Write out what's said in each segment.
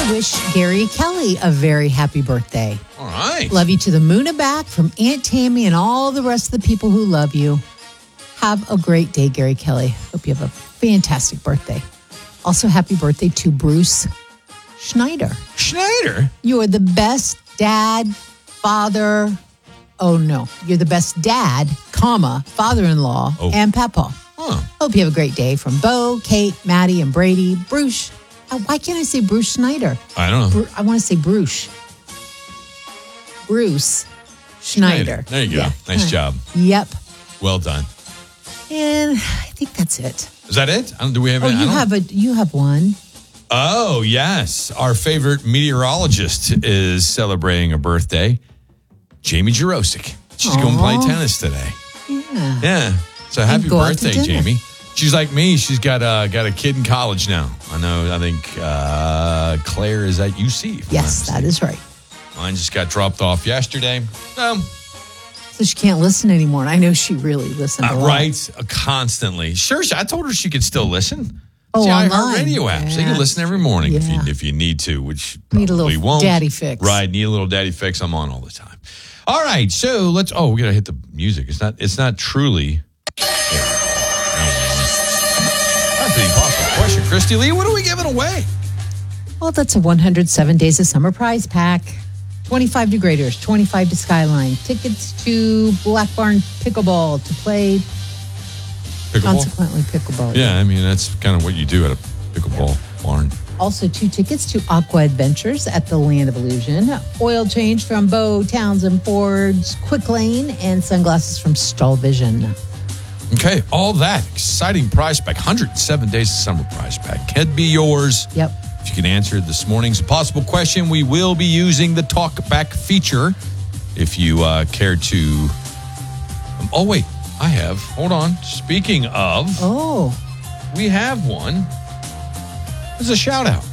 to wish Gary Kelly a very happy birthday. All right. Love you to the moon and back from Aunt Tammy and all the rest of the people who love you. Have a great day, Gary Kelly. Hope you have a fantastic birthday. Also, happy birthday to Bruce Schneider. Schneider? You are the best dad, father. Oh, no. You're the best dad, father-in-law, and papa. Huh. Hope you have a great day from Bo, Kate, Maddie, and Brady. Bruce. Why can't I say Bruce Schneider? I don't know. I want to say Bruce. Bruce Schneider. There you go. Yeah. Nice job. Yep. Well done. And I think that's it. Is that it? Do we have Oh, any? you have one. Oh, yes. Our favorite meteorologist is celebrating a birthday. Jamie Jurosic. She's going to play tennis today. Yeah. Yeah. So happy go out to birthday, dinner. Jamie. She's like me. She's got a kid in college now. I think Claire is at UC. Yes, that is right. Mine just got dropped off yesterday. So she can't listen anymore. And I know she really listened a lot. Right. Constantly. Sure. I told her she could still listen. Oh, the online. iHeartRadio app. So you can listen every morning if you need to, which need a probably little won't. daddy fix. Right. Need a little daddy fix. I'm on all the time. All right. So we got to hit the music. It's not truly. That's the impossible question. Christy Lee, what are we giving away? Well, that's a 107 Days of Summer prize pack. 25 to Graders, 25 to Skyline. Tickets to Black Barn Pickleball to play. Pickleball? Consequently, pickleball. Yeah, I mean, that's kind of what you do at a pickleball barn. Also, 2 tickets to Aqua Adventures at the Land of Illusion. Oil change from Bo, Townsend, Ford's Quick Lane, and sunglasses from Stall Vision. Okay, all that exciting prize pack, 107 Days of Summer prize pack, can be yours. Yep. If you can answer this morning's impossible question, we will be using the talkback feature. If you care to. Oh, wait, I have. Hold on. Speaking of. Oh. We have one. There's a shout out.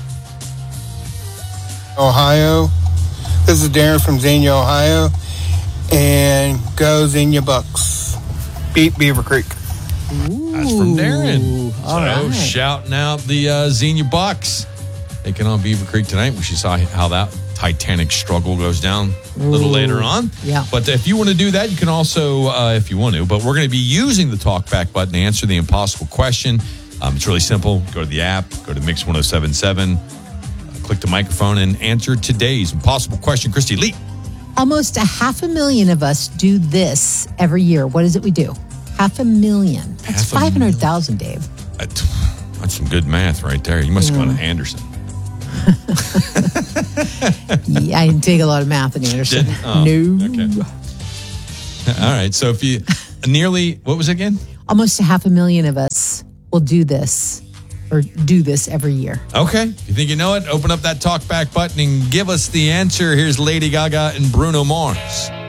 Ohio. This is Darren from Xenia, Ohio. And go Xenia Bucks. Beat Beaver Creek. That's from Darren. All right. Shouting out the Xenia Bucks. Taking on Beaver Creek tonight. We saw how that Titanic struggle goes down a little later on. Yeah. But if you want to do that, you can also, if you want to. But we're going to be using the talkback button to answer the impossible question. It's really simple. Go to the app, go to Mix 1077, click the microphone, and answer today's impossible question. Christy Lee. Almost 500,000 of us do this every year. What is it we do? 500,000. That's 500,000, Dave. That's some good math right there. You must have gone to Anderson. Yeah, I didn't take a lot of math in Anderson. No. Okay. All right. So if you what was it again? Almost 500,000 of us will do this every year. Okay. If you think you know it, open up that talkback button and give us the answer. Here's Lady Gaga and Bruno Mars.